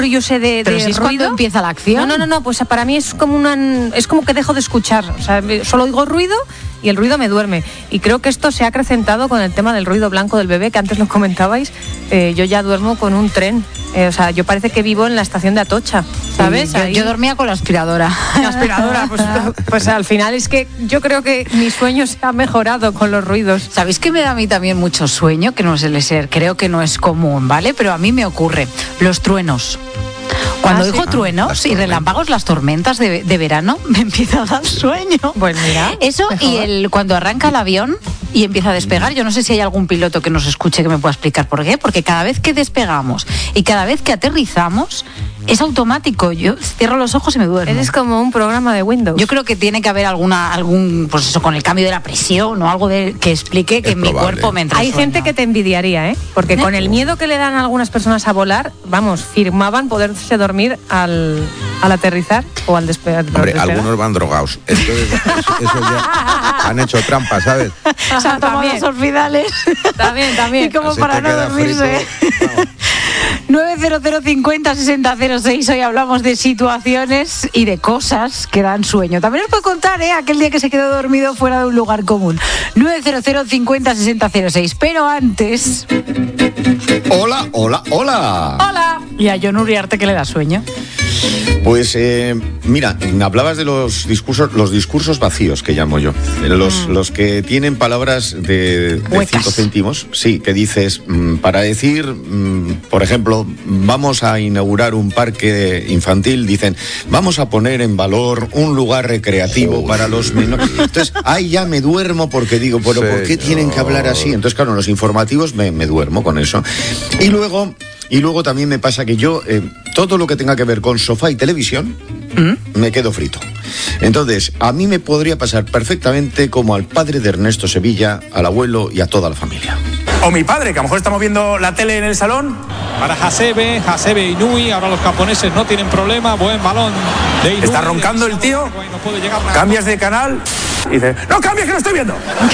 murmullo ese de ¿Pero si es ruido. cuando empieza la acción? No, pues para mí es como que dejo de escuchar, o sea, solo oigo ruido y el ruido me duerme. Y creo que esto se ha acrecentado con el tema del ruido blanco del bebé, que antes lo comentabais. Yo ya duermo con un tren, o sea, yo parece que vivo en la estación de Atocha, ¿sabes? Sí, yo dormía con la aspiradora. La aspiradora, pues al final es que yo creo que mi sueño se ha mejorado con los ruidos. ¿Sabéis que me da a mí también mucho sueño? Que no suele ser, creo que no es común, ¿vale? Pero a mí me ocurre. Los truenos. Cuando oigo truenos y relámpagos, las tormentas de verano, me empieza a dar sueño. Pues mira. Eso mejor. Y cuando arranca el avión y empieza a despegar, yo no sé si hay algún piloto que nos escuche que me pueda explicar por qué, porque cada vez que despegamos y cada vez que aterrizamos, es automático. Yo cierro los ojos y me duermo. Eres como un programa de Windows. Yo creo que tiene que haber algún, pues eso, con el cambio de la presión o algo que explique que mi cuerpo me entra. Hay gente que te envidiaría, ¿eh? Porque con el miedo que le dan a algunas personas a volar, vamos, firmaban poderse dormir al aterrizar o al despegar. Hombre, algunos van drogados. Entonces, eso ya han hecho trampa, ¿sabes? Se han tomado los orfidales. También. Y como para no dormirse. 900 50 60 06. Hoy hablamos de situaciones y de cosas que dan sueño. También os puedo contar, aquel día que se quedó dormido fuera de un lugar común. 900 50 60 06. Pero antes... Hola. Hola. ¿Y a Jon Uriarte qué le da sueño? Pues mira, hablabas de los discursos vacíos, que llamo yo. Los que tienen palabras de 5 céntimos, sí, que dices, para decir, por ejemplo, vamos a inaugurar un parque infantil, dicen, vamos a poner en valor un lugar recreativo para los menores. Entonces, ahí ya me duermo porque digo, pero ¿por qué tienen que hablar así? Entonces, claro, en los informativos me duermo con eso. Y luego también me pasa que yo, todo lo que tenga que ver con sofá y televisión, me quedo frito. Entonces, a mí me podría pasar perfectamente como al padre de Ernesto Sevilla, al abuelo y a toda la familia. O mi padre, que a lo mejor estamos viendo la tele en el salón. Para Hasebe Inui, ahora los japoneses no tienen problema, buen balón de Inui. Está roncando el tío, cambias de canal y dices, no cambies que lo estoy viendo.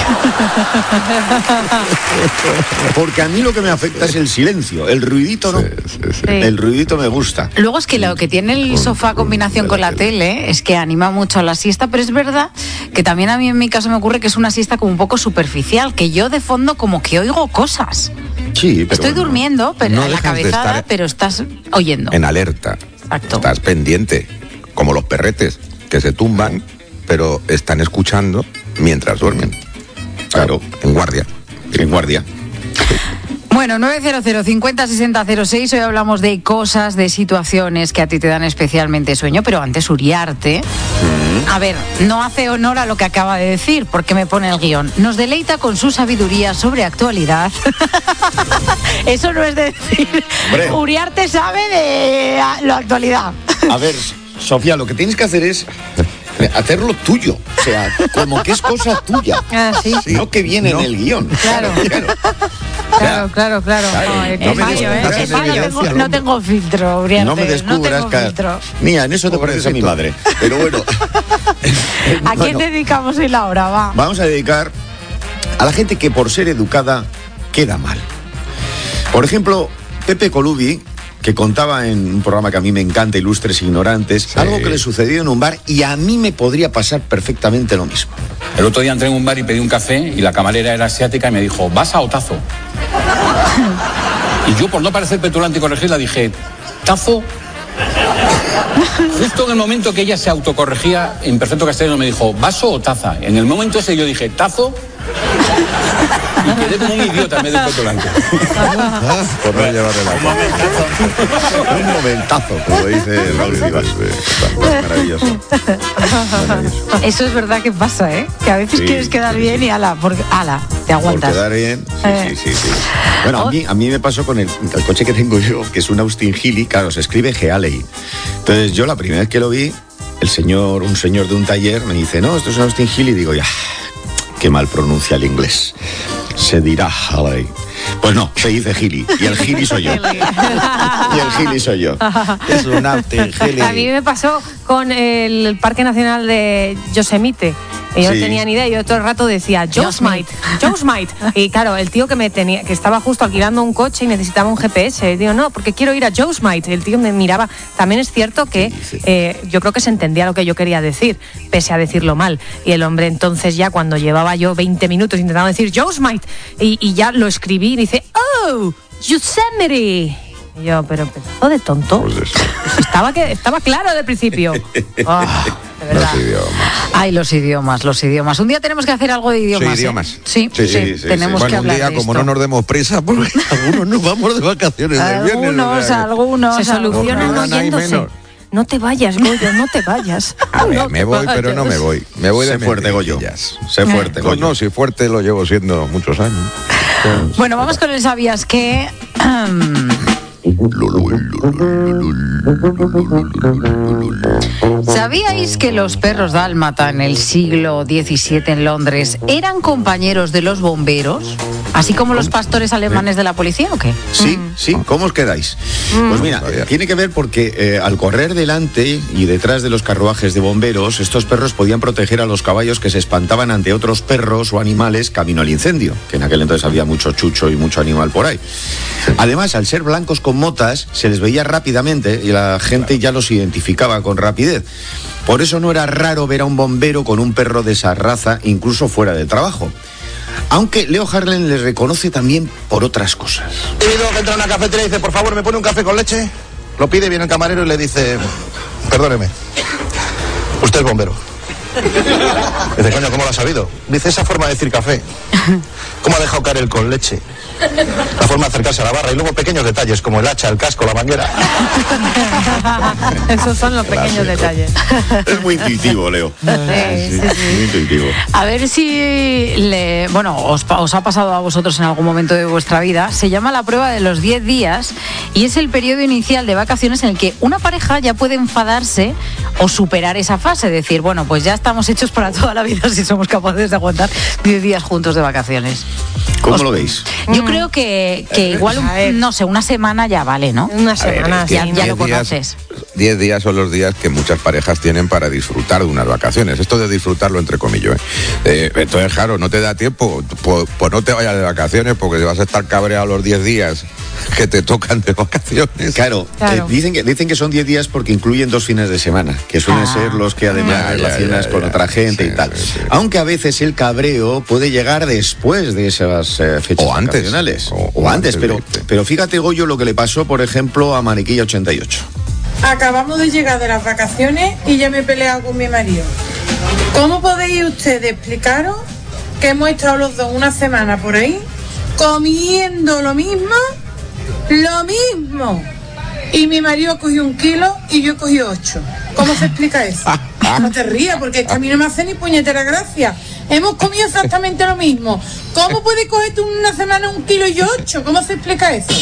Porque a mí lo que me afecta es el silencio, el ruidito no. Sí. El ruidito me gusta. Luego es que lo que tiene el sofá a combinación con la tele es que anima mucho a la siesta, pero es verdad que también a mí en mi caso me ocurre que es una siesta como un poco superficial, que yo de fondo como que oigo cosas. Sí, pero estoy durmiendo, pero no en la dejas de cabezada, estar pero estás oyendo. en alerta. Exacto. Estás pendiente, como los perretes, que se tumban, pero están escuchando mientras duermen. Claro. En guardia. En guardia. Bueno, 900 50 60 06. Hoy hablamos de cosas, de situaciones que a ti te dan especialmente sueño, pero antes Uriarte, a ver, no hace honor a lo que acaba de decir, porque me pone el guión. Nos deleita con su sabiduría sobre actualidad. Eso no es decir. Hombre. Uriarte sabe de la actualidad. A ver, Sofía, lo que tienes que hacer es hacerlo tuyo. O sea, como que es cosa tuya. Ah, sí. No que viene en el guión. Claro. Claro. No me fallo. No tengo filtro, Uriarte. No me descubras, Mía, en eso te pareces a mi madre. Pero bueno. ¿A quién dedicamos hoy la hora? Va. Vamos a dedicar a la gente que por ser educada queda mal. Por ejemplo, Pepe Colubi, que contaba en un programa que a mí me encanta, Ilustres Ignorantes, sí, algo que le sucedió en un bar y a mí me podría pasar perfectamente lo mismo. El otro día entré en un bar y pedí un café y la camarera era asiática y me dijo, ¿vas a o tazo? Y yo, por no parecer petulante y corregirla, dije, ¿tazo? Justo en el momento que ella se autocorregía en perfecto castellano me dijo, ¿vaso o taza? En el momento ese yo dije, ¿tazo? Y quedé como un idiota en vez de petulante. Por no llevarle la Un momentazo, como dice Raúl Vivas. Maravilloso. Eso es verdad que pasa, Que a veces Sí, quieres quedar bien y te aguantas. Por quedar bien, sí. Bueno, a mí me pasó con el coche que tengo yo, que es un Austin Healey, claro, se escribe Healey. Entonces yo la primera vez que lo vi, un señor de un taller me dice, no, esto es un Austin Healey, y digo, ya, qué mal pronuncia el inglés. Se dirá Healey. Pues no, se dice Healey, y el Healey soy yo. Es un Austin Healey. A mí me pasó con el Parque Nacional de Yosemite, Y yo no tenía ni idea, yo todo el rato decía, Joe Smith. Y claro, el tío que estaba justo alquilando un coche y necesitaba un GPS, digo, no, porque quiero ir a Joe Smith. El tío me miraba. También es cierto que yo creo que se entendía lo que yo quería decir, pese a decirlo mal. Y el hombre entonces ya cuando llevaba yo 20 minutos intentando decir Joe Smith y ya lo escribí y dice, oh, Yosemite. Y yo, pero pedazo de tonto. Pues estaba claro del principio. Oh, de verdad. Los idiomas. Ay, los idiomas. Un día tenemos que hacer algo de idiomas. Sí, idiomas. Sí, tenemos que hablar un día, de como esto. no nos demos prisa, porque algunos nos vamos de vacaciones de viernes. Algunos. Se solucionan oyéndose. No te vayas, Goyo, no te vayas. A ver, me voy, pero no me voy. Me voy de fuerte, Goyo. Sé fuerte, Goyo. No, si fuerte lo llevo siendo muchos años. Bueno, vamos con el ¿sabías qué? ¿Sabíais que los perros dálmata en el siglo XVII en Londres eran compañeros de los bomberos? ¿Así como los pastores alemanes de la policía o qué? Sí, ¿cómo os quedáis? Pues mira, tiene que ver porque al correr delante y detrás de los carruajes de bomberos, estos perros podían proteger a los caballos que se espantaban ante otros perros o animales camino al incendio, que en aquel entonces había mucho chucho y mucho animal por ahí. Además, al ser blancos con motas, se les veía rápidamente y la gente ya los identificaba con rapidez. Por eso no era raro ver a un bombero con un perro de esa raza, incluso fuera de trabajo. Aunque Leo Harlem les reconoce también por otras cosas. He ido a entrar a una cafetería y dice, por favor, ¿me pone un café con leche? Lo pide, viene el camarero y le dice, perdóneme, usted es bombero. Dice, coño, ¿cómo lo ha sabido? Dice, esa forma de decir café. ¿Cómo ha dejado caer el con leche? La forma de acercarse a la barra y luego pequeños detalles como el hacha, el casco, la manguera. Esos son los pequeños detalles. Es muy intuitivo, Leo. Sí. Muy intuitivo. A ver si os ha pasado a vosotros en algún momento de vuestra vida. Se llama la prueba de los 10 días y es el periodo inicial de vacaciones en el que una pareja ya puede enfadarse o superar esa fase. Decir, bueno, pues ya estamos hechos para toda la vida si somos capaces de aguantar 10 días juntos de vacaciones. ¿Cómo lo veis? Yo creo que igual, una semana ya vale, ¿no? Una semana, ya lo conoces. 10 días son los días que muchas parejas tienen para disfrutar de unas vacaciones. Esto de disfrutarlo entre comillas. Entonces, claro, no te da tiempo. Pues no te vayas de vacaciones porque te vas a estar cabreado los 10 días que te tocan de vacaciones. Claro. Dicen que son 10 días porque incluyen 2 fines de semana, que suelen ser los que además relacionas con otra gente y tal. Sí. Aunque a veces el cabreo puede llegar después de esas fechas vacacionales. O antes, pero fíjate, Goyo, lo que le pasó, por ejemplo, a Mariquilla 88. Acabamos de llegar de las vacaciones y ya me he peleado con mi marido. ¿Cómo podéis ustedes explicaros que hemos estado los dos una semana por ahí comiendo lo mismo? Y mi marido cogió 1 kilo y yo cogí 8. ¿Cómo se explica eso? No te rías, porque es que a mí no me hace ni puñetera gracia. Hemos comido exactamente lo mismo. ¿Cómo puedes coger tú una semana 1 kilo y yo 8? ¿Cómo se explica eso?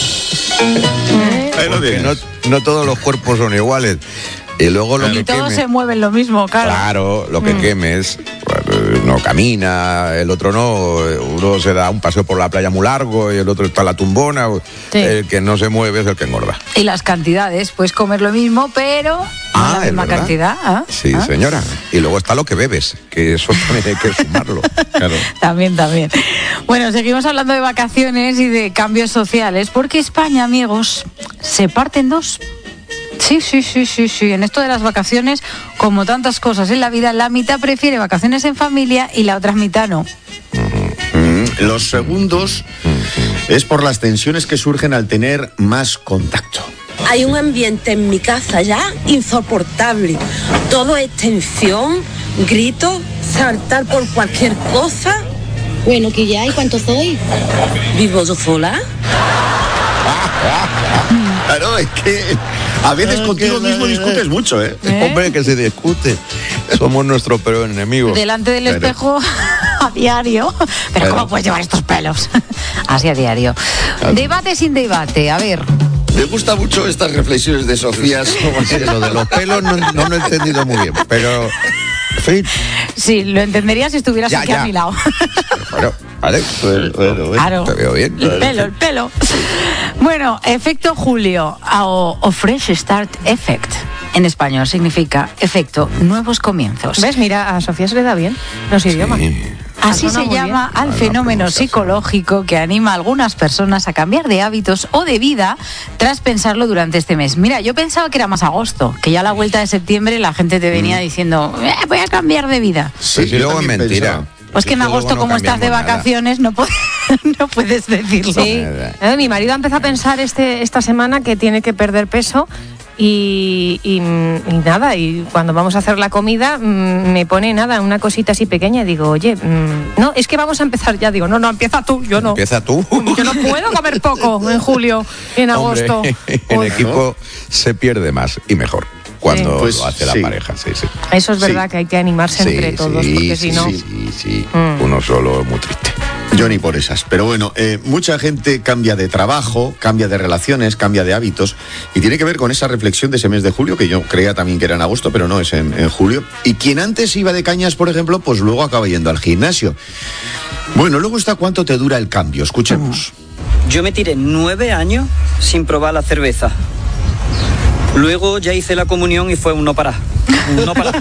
No todos los cuerpos son iguales. Y luego lo que todos se mueven lo mismo, claro. Claro, lo que quemes, no camina, el otro no, uno se da un paseo por la playa muy largo y el otro está en la tumbona, el que no se mueve es el que engorda. Y las cantidades, puedes comer lo mismo, pero no la misma cantidad. Sí, señora. Y luego está lo que bebes, que eso también hay que sumarlo. Claro. También. Bueno, seguimos hablando de vacaciones y de cambios sociales, porque España, amigos, se parte en 2. Sí. En esto de las vacaciones, como tantas cosas en la vida, la mitad prefiere vacaciones en familia y la otra mitad no. Los segundos es por las tensiones que surgen al tener más contacto. Hay un ambiente en mi casa ya insoportable. Todo es tensión, gritos, saltar por cualquier cosa. Bueno, que ya, ¿y cuántos sois? ¿Vivo yo sola? Claro, es que a veces contigo mismo discutes mucho, ¿eh? Hombre, que se discute. Somos nuestro peor enemigo. Delante del espejo a diario. Pero ¿cómo puedes llevar estos pelos? Así a diario. Debate sin debate, a ver. Me gustan mucho estas reflexiones de Sofía. Lo de los pelos no lo he entendido muy bien, pero... En fin. Sí, lo entendería si estuvieras aquí a mi lado. Bueno, vale. Bueno, claro. Te veo bien. El pelo. Bueno, efecto Julio o Fresh Start Effect. en español significa efecto nuevos comienzos. ¿Ves? Mira, a Sofía se le da bien los idiomas. Así se llama al fenómeno psicológico que anima a algunas personas a cambiar de hábitos o de vida tras pensarlo durante este mes. Mira, yo pensaba que era más agosto, que ya a la vuelta de septiembre la gente te venía diciendo voy a cambiar de vida. Sí, y luego es mentira. Pues que en agosto, como estás de vacaciones, no puedes decirlo. Sí. Mi marido ha empezado a pensar esta semana que tiene que perder peso y nada, y cuando vamos a hacer la comida me pone una cosita así pequeña y digo, oye, no, es que vamos a empezar ya. Digo, no, empieza tú, yo no. ¿Empieza tú? Yo no puedo comer poco en julio, en agosto. Hombre, en equipo se pierde más y mejor. Cuando lo hace la pareja, sí. Eso es verdad, que hay que animarse entre todos, porque si no... Sí. Uno solo es muy triste. Yo ni por esas. Pero bueno, mucha gente cambia de trabajo, cambia de relaciones, cambia de hábitos, y tiene que ver con esa reflexión de ese mes de julio, que yo creía también que era en agosto, pero no, es en julio. Y quien antes iba de cañas, por ejemplo, pues luego acaba yendo al gimnasio. Bueno, luego está cuánto te dura el cambio. Escuchemos. Yo me tiré 9 años sin probar la cerveza. Luego ya hice la comunión y fue un no parar. No parar.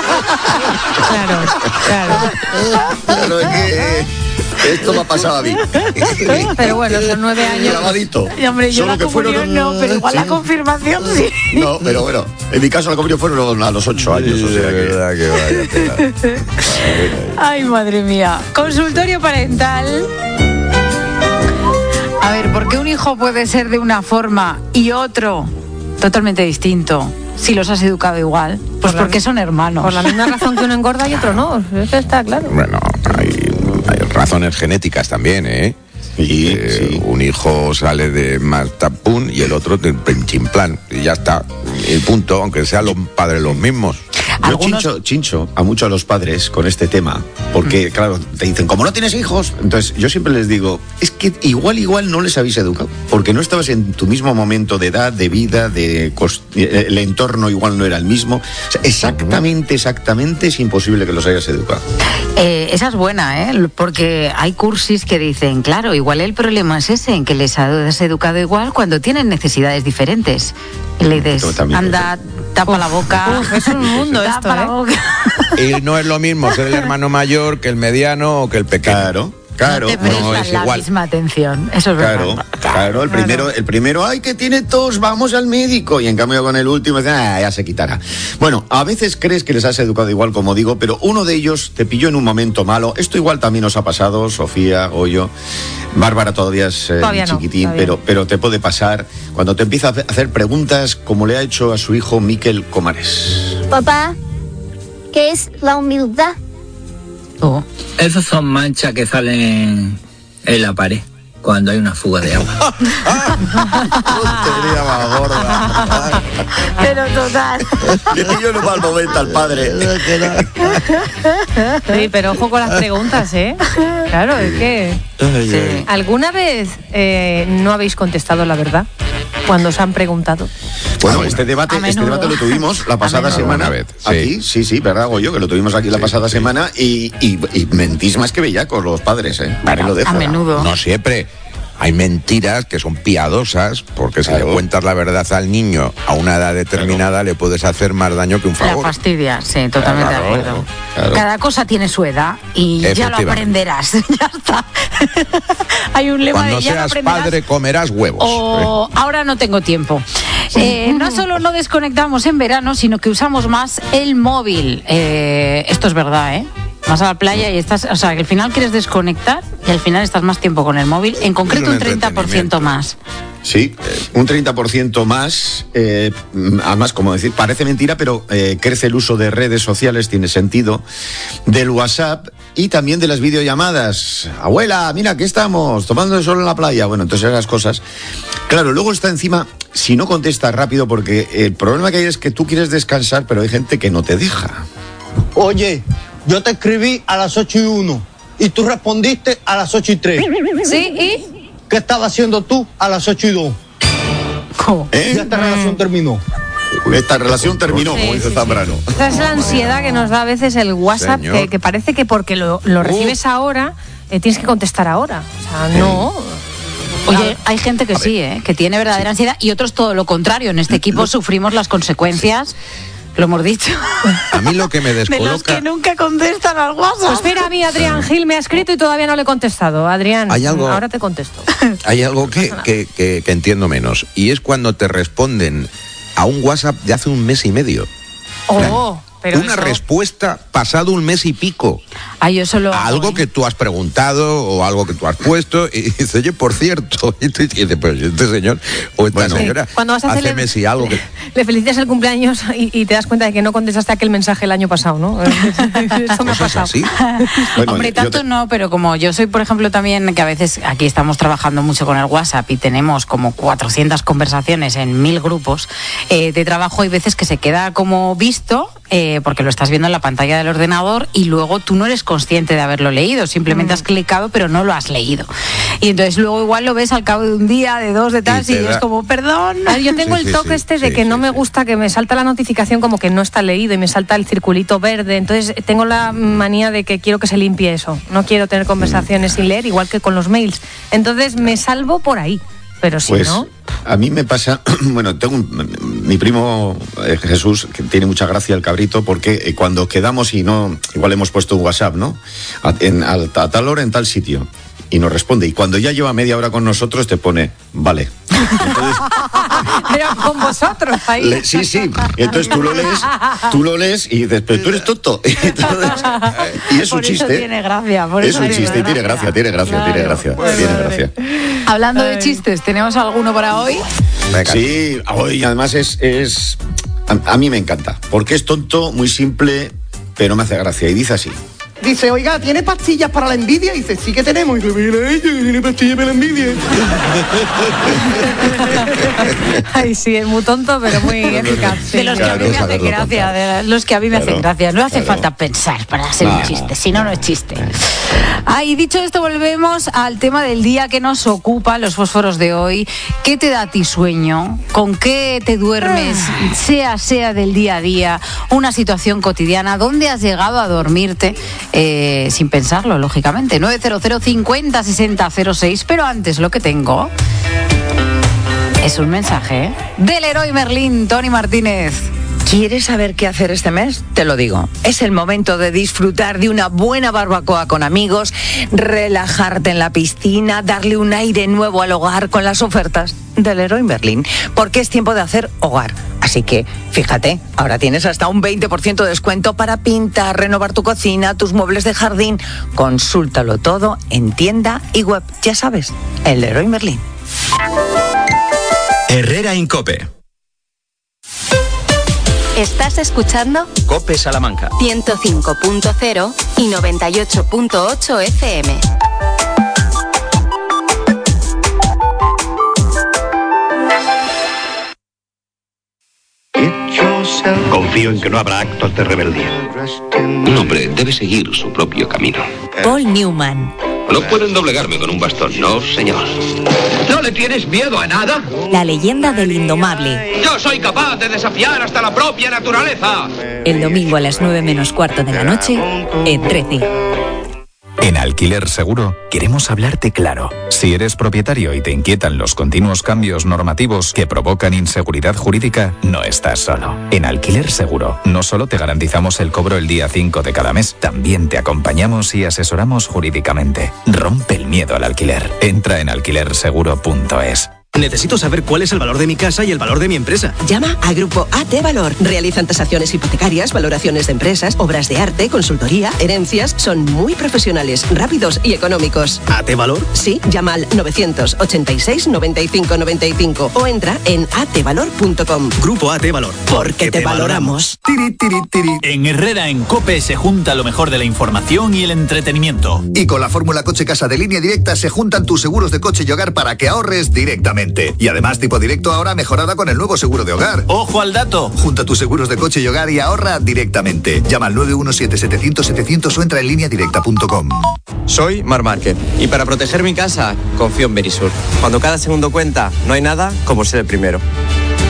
Claro. Pero es que esto me ha pasado a mí. Pero bueno, son 9 años. Grabadito. Y hombre, yo Solo la comunión no, pero igual la confirmación sí. No, pero bueno, en mi caso la comunión fueron a los 8 años. O sea que vaya tela. Ay, madre mía. Consultorio parental. A ver, ¿por qué un hijo puede ser de una forma y otro totalmente distinto si los has educado igual? Pues porque son hermanos. Por la misma razón que uno engorda y otro no, eso está claro. Bueno, hay razones genéticas también, ¿eh? Sí. Un hijo sale de más tapún y el otro de pinchimplan, y ya está, el punto, aunque sean los padres los mismos. Yo chincho a mucho a los padres con este tema, porque claro, te dicen, como no tienes hijos, entonces yo siempre les digo, es que igual no les habéis educado, porque no estabas en tu mismo momento de edad, de vida, el entorno igual no era el mismo. O sea, exactamente es imposible que los hayas educado. Esa es buena, porque hay cursis que dicen, claro, igual el problema es ese, en que les has educado igual cuando tienen necesidades diferentes. Y le dices, anda, tapa la boca. Es un mundo esto, la boca. Y no es lo mismo ser el hermano mayor que el mediano o que el pequeño. Claro, no te prestan la misma atención, eso es verdad. Claro, el primero, ay, que tiene tos, vamos al médico, y en cambio con el último, ya se quitará. Bueno, a veces crees que les has educado igual, como digo, pero uno de ellos te pilló en un momento malo. Esto igual también nos ha pasado, Sofía, Goyo, Bárbara todavía es chiquitín, pero te puede pasar cuando te empieza a hacer preguntas como le ha hecho a su hijo Miquel Comares. Papá, ¿qué es la humildad? Esas son manchas que salen en la pared cuando hay una fuga de agua. Tontería más gorda. Pero total. Yo no mal momento al padre. Sí, pero ojo con las preguntas, ¿eh? Claro, es que... Sí. ¿Alguna vez no habéis contestado la verdad cuando os han preguntado? Bueno, este debate lo tuvimos la pasada semana. Aquí, sí, ¿verdad, Goyo? Que lo tuvimos aquí la pasada semana y mentís más que bellacos los padres, ¿eh? A menudo. No siempre. Hay mentiras que son piadosas, porque si le cuentas la verdad al niño a una edad determinada le puedes hacer más daño que un favor. La fastidia, sí, totalmente de acuerdo. Claro. Cada cosa tiene su edad y ya lo aprenderás. Ya está. Hay un lema cuando de ya seas lo aprenderás, padre comerás huevos. O ahora no tengo tiempo. No solo no desconectamos en verano, sino que usamos más el móvil. Esto es verdad, ¿eh? Vas a la playa y estás, o sea, que al final quieres desconectar y al final estás más tiempo con el móvil, en concreto un 30% más. Sí, un 30% más, además, como decir, parece mentira, pero crece el uso de redes sociales, tiene sentido, del WhatsApp y también de las videollamadas. Abuela, mira, aquí estamos, tomando el sol en la playa. Bueno, entonces esas cosas. Claro, luego está encima, si no contestas rápido, porque el problema que hay es que tú quieres descansar, pero hay gente que no te deja. Oye, yo te escribí a las 8:01 y tú respondiste a las 8:03. Sí, ¿y? ¿Qué estabas haciendo tú a las 8:02? ¿Cómo? Ya esta relación terminó. Esta relación terminó, como dice Zambrano. Esa es la ansiedad que nos da a veces el WhatsApp, que parece que porque lo recibes ahora, tienes que contestar ahora. O sea, no. Oye, hay gente que sí, que tiene verdadera ansiedad y otros todo lo contrario. En este equipo sufrimos las consecuencias. Lo hemos dicho. A mí lo que me descoloca... De los que nunca contestan al WhatsApp. Pues mira, a mí Adrián Gil me ha escrito y todavía no le he contestado. Adrián, ahora te contesto. Hay algo que entiendo menos, y es cuando te responden a un WhatsApp de hace un mes y medio. Pero una respuesta pasado un mes y pico. Yo solo algo que tú has preguntado o algo que tú has puesto y dices, oye, por cierto, y tú dices, pero este señor o esta señora cuando vas a hace mes y algo que... Le felicitas el cumpleaños y te das cuenta de que no contestaste aquel mensaje el año pasado, ¿no? Eso me ha pasado. ¿Así? Bueno, hombre, tanto no, pero como yo soy, por ejemplo, también, que a veces aquí estamos trabajando mucho con el WhatsApp y tenemos como 400 conversaciones en 1000 grupos de trabajo, hay veces que se queda como visto, porque lo estás viendo en la pantalla del ordenador y luego tú no eres consciente de haberlo leído, simplemente has clicado pero no lo has leído. Y entonces luego igual lo ves al cabo de un día, de dos, de tal, y es como, perdón. Yo tengo el toque de que no me gusta, que me salta la notificación como que no está leído y me salta el circulito verde, entonces tengo la manía de que quiero que se limpie eso. No quiero tener conversaciones sin leer, igual que con los mails. Entonces me salvo por ahí. Pero si pues, no... A mí me pasa, bueno, tengo mi primo Jesús, que tiene mucha gracia el cabrito, porque cuando quedamos y no, igual hemos puesto un WhatsApp, ¿no? A tal hora en tal sitio. Y nos responde. Y cuando ya lleva media hora con nosotros te pone, vale. Entonces, pero con vosotros ahí. Sí. Entonces tú lo lees y dices, pero tú eres tonto. Entonces, y es un chiste. Eso tiene gracia. Es un chiste y tiene gracia. Hablando de chistes, ¿tenemos alguno para hoy? Sí, hoy además es a mí me encanta. Porque es tonto, muy simple, pero me hace gracia. Y dice así. Dice, oiga, ¿tiene pastillas para la envidia? Y dice, sí que tenemos. Y dice, mira ella, tiene pastillas para la envidia. Ay, sí, es muy tonto, pero muy eficaz. Sí. De los que a mí me hacen gracia, de los que a mí me hacen gracia. No hace falta pensar para hacer un chiste, si no, no es chiste. Y dicho esto, volvemos al tema del día que nos ocupa, los fósforos de hoy. ¿Qué te da a ti sueño? ¿Con qué te duermes? Sea del día a día, una situación cotidiana. ¿Dónde has llegado a dormirte? Sin pensarlo, lógicamente. 900 50 60 06. Pero antes lo que tengo es un mensaje del Leroy Merlin, Tony Martínez. ¿Quieres saber qué hacer este mes? Te lo digo. Es el momento de disfrutar de una buena barbacoa con amigos, relajarte en la piscina, darle un aire nuevo al hogar con las ofertas del Leroy Merlin, porque es tiempo de hacer hogar. Así que, fíjate, ahora tienes hasta un 20% de descuento para pintar, renovar tu cocina, tus muebles de jardín. Consúltalo todo en tienda y web. Ya sabes, el Leroy Merlin. Herrera Incope. ¿Estás escuchando? COPE Salamanca 105.0 y 98.8 FM. Confío en que no habrá actos de rebeldía. Un hombre debe seguir su propio camino. Paul Newman. No pueden doblegarme con un bastón, no, señor. ¿No le tienes miedo a nada? La leyenda del indomable. Yo soy capaz de desafiar hasta la propia naturaleza. El domingo a las 9:15 de la noche, en 13. En Alquiler Seguro queremos hablarte claro. Si eres propietario y te inquietan los continuos cambios normativos que provocan inseguridad jurídica, no estás solo. En Alquiler Seguro no solo te garantizamos el cobro el día 5 de cada mes, también te acompañamos y asesoramos jurídicamente. Rompe el miedo al alquiler. Entra en alquilerseguro.es. Necesito saber cuál es el valor de mi casa y el valor de mi empresa. Llama a Grupo AT Valor. Realizan tasaciones hipotecarias, valoraciones de empresas, obras de arte, consultoría, herencias. Son muy profesionales, rápidos y económicos. ¿AT Valor? Sí, llama al 986 95 95 o entra en atvalor.com. Grupo AT Valor. Porque te valoramos. En Herrera en COPE se junta lo mejor de la información y el entretenimiento. Y con la fórmula Coche Casa de Línea Directa se juntan tus seguros de coche y hogar para que ahorres directamente. Y además tipo directo ahora mejorada con el nuevo seguro de hogar. ¡Ojo al dato! Junta tus seguros de coche y hogar y ahorra directamente. Llama al 917-700-700 o entra en lineadirecta.com. Soy Mar Márquez y para proteger mi casa confío en Berisur. Cuando cada segundo cuenta, no hay nada como ser el primero.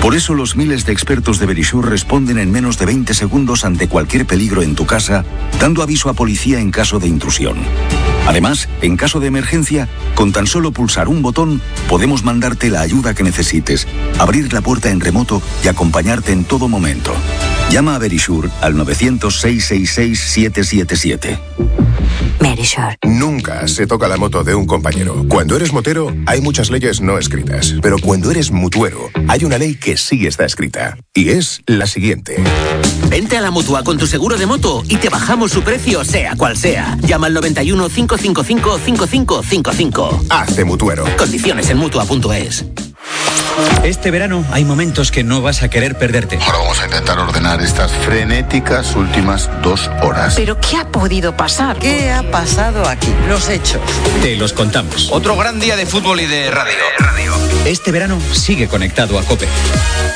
Por eso los miles de expertos de Verisure responden en menos de 20 segundos ante cualquier peligro en tu casa, dando aviso a policía en caso de intrusión. Además, en caso de emergencia, con tan solo pulsar un botón, podemos mandarte la ayuda que necesites, abrir la puerta en remoto y acompañarte en todo momento. Llama a Verisure al 900-666-777. Verisure. Nunca se toca la moto de un compañero. Cuando eres motero, hay muchas leyes no escritas. Pero cuando eres mutuero, hay una ley que sí está escrita. Y es la siguiente. Vente a la Mutua con tu seguro de moto y te bajamos su precio, sea cual sea. Llama al 91 555 5555. Hazte mutuero. Condiciones en Mutua.es. Este verano hay momentos que no vas a querer perderte. Ahora vamos a intentar ordenar estas frenéticas últimas 2 horas. ¿Pero qué ha podido pasar? ¿Qué ha pasado aquí? Los hechos. Te los contamos. Otro gran día de fútbol y de radio. Este verano sigue conectado a COPE.